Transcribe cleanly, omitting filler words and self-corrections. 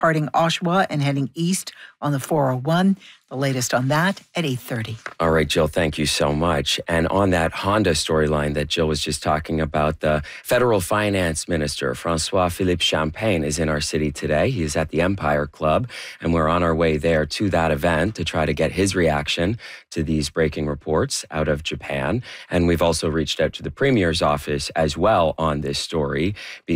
departing Oshawa and heading east on the 401. The latest on that at 8:30. All right, Jill, thank you so much. And on that Honda storyline that Jill was just talking about, the federal finance minister, François-Philippe Champagne, is in our city today. He is at the Empire Club, and we're on our way there to that event to try to get his reaction to these breaking reports out of Japan. And we've also reached out to the Premier's office as well on this story,